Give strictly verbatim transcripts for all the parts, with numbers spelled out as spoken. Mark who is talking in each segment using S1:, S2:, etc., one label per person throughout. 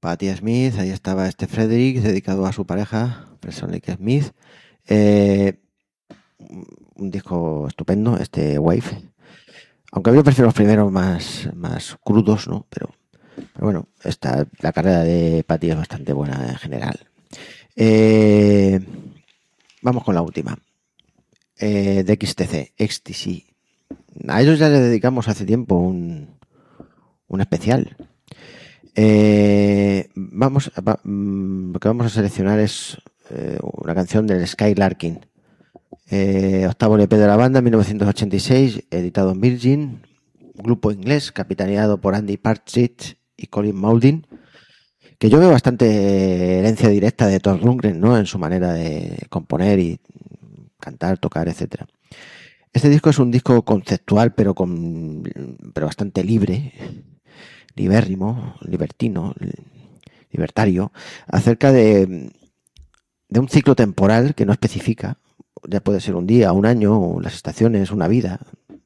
S1: Patti Smith, ahí estaba este Frederick, dedicado a su pareja, Preston Lake Smith. Eh, un disco estupendo, este Wave. Aunque yo prefiero los primeros más, más crudos, ¿no? Pero, pero bueno, esta, la carrera de Patti es bastante buena en general. Eh, vamos con la última. Eh, de X T C, X T C. A ellos ya le dedicamos hace tiempo un, un especial. Eh, vamos, va, lo que vamos a seleccionar es eh, una canción del Sky Larkin, eh, octavo L P de la banda, mil novecientos ochenta y seis, editado en Virgin, grupo inglés capitaneado por Andy Partridge y Colin Moulding, que yo veo bastante herencia directa de Todd Rundgren, ¿no? En su manera de componer y cantar, tocar, etcétera. Este disco es un disco conceptual, pero con pero bastante libre, libérrimo, libertino, libertario, acerca de, de un ciclo temporal que no especifica. Ya puede ser un día, un año, las estaciones, una vida.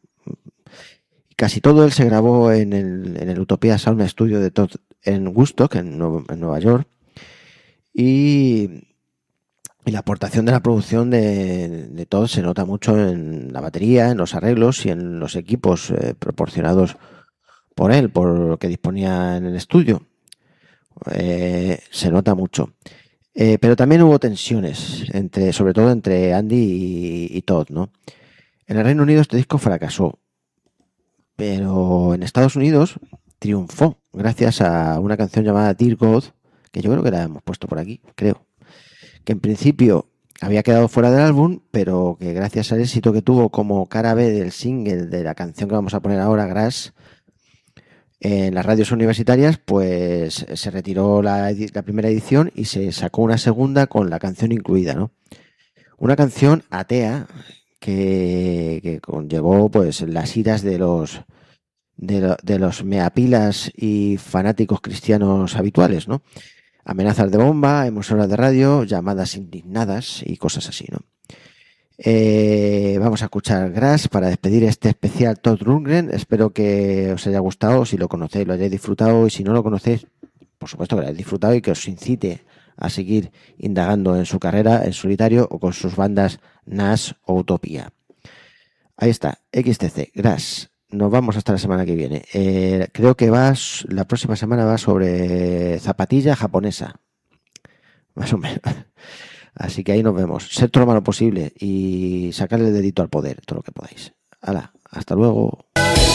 S1: Casi todo él se grabó en el, en el Utopia Sound Studio de Todd en Woodstock, en, Nuevo, en Nueva York. Y, y la aportación de la producción de, de Todd se nota mucho en la batería, en los arreglos y en los equipos eh, proporcionados por él, por lo que disponía en el estudio. Eh, se nota mucho. Eh, pero también hubo tensiones, entre, sobre todo entre Andy y, y Todd, ¿no? En el Reino Unido este disco fracasó, pero en Estados Unidos triunfó gracias a una canción llamada Dear God, que yo creo que la hemos puesto por aquí, creo, que en principio había quedado fuera del álbum, pero que gracias al éxito que tuvo como cara B del single de la canción que vamos a poner ahora, Grass, en las radios universitarias, pues se retiró la, la primera edición y se sacó una segunda con la canción incluida, ¿no? Una canción atea que, que conllevó pues las iras de los de, lo, de los meapilas y fanáticos cristianos habituales, ¿no? Amenazas de bomba, emisoras de radio, llamadas indignadas y cosas así, ¿no? Eh, vamos a escuchar Grass para despedir este especial Todd Rundgren. Espero que os haya gustado. Si lo conocéis, lo hayáis disfrutado, y si no lo conocéis, por supuesto que lo hayáis disfrutado y que os incite a seguir indagando en su carrera en solitario o con sus bandas Nash o Utopía. Ahí está, X T C, Grass. Nos vamos hasta la semana que viene. Eh, creo que vas, la próxima semana va sobre zapatilla japonesa, más o menos. Así que ahí nos vemos. Ser todo lo malo posible y sacarle el dedito al poder, todo lo que podáis. Hala, hasta luego.